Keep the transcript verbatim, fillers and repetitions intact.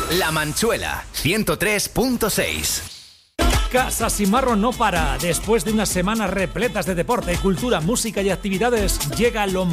La Manchuela, ciento tres punto seis. Casa Simarro no para. Después de unas semanas repletas de deporte, cultura, música y actividades, llega lo